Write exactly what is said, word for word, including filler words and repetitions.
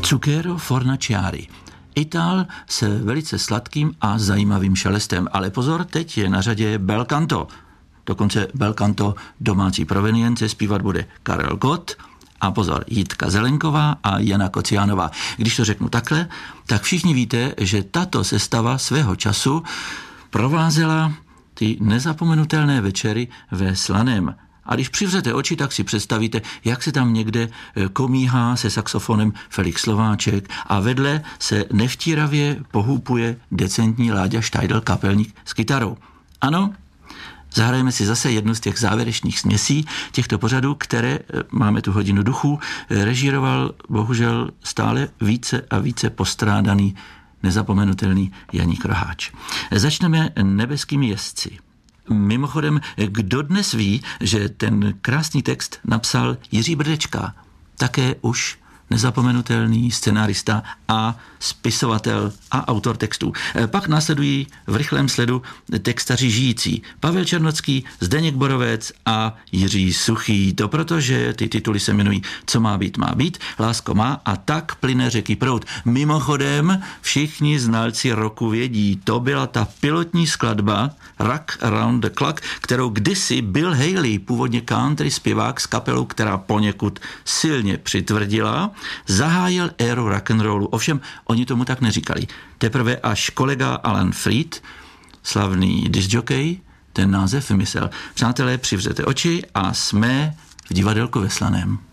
Zucchero fornaciari. Ital se velice sladkým a zajímavým šelestem. Ale pozor, teď je na řadě bel canto. Dokonce bel canto domácí provenience, zpívat bude Karel Gott a pozor, Jitka Zelenková a Jana Kociánová. Když to řeknu takhle, tak všichni víte, že tato sestava svého času provázela ty nezapomenutelné večery ve Slaném. A když přivřete oči, tak si představíte, jak se tam někde komíhá se saxofonem Felix Slováček a vedle se nevtíravě pohůpuje decentní Láďa Štajdl, kapelník s kytarou. Ano, zahrajeme si zase jednu z těch závěrečných směsí těchto pořadů, které, máme tu hodinu duchů, režíroval bohužel stále více a více postrádaný, nezapomenutelný Janík Roháč. Začneme Nebeskými jezdci. Mimochodem, kdo dnes ví, že ten krásný text napsal Jiří Brdečka, také už nezapomenutelný scenárista a spisovatel a autor textů. Pak následují v rychlém sledu textaři žijící. Pavel Černocký, Zdeněk Borovec a Jiří Suchý. To proto, že ty tituly se jmenují Co má být, má být, Lásko má a Tak plyne řeky proud. Mimochodem, všichni znalci roku vědí, to byla ta pilotní skladba Rock Around the Clock, kterou kdysi Bill Haley, původně country zpěvák s kapelou, která poněkud silně přitvrdila, zahájil éru rock'n'rollu. Ovšem, oni tomu tak neříkali. Teprve až kolega Alan Freed, slavný discjockey, ten název vymyslel. Přátelé, přivřete oči a jsme v divadelku ve Slaném.